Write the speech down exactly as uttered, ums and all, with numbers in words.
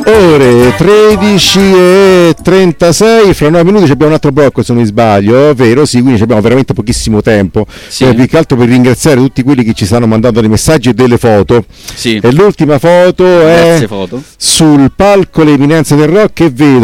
Ore tredici e trentasei, fra nove minuti abbiamo un altro blocco se non mi sbaglio, vero? Sì, quindi abbiamo veramente pochissimo tempo. Sì. Eh, più che altro per ringraziare tutti quelli che ci stanno mandando dei messaggi e delle foto. Sì. E l'ultima foto è foto. sul palco Le Eminenze del Rock e vedo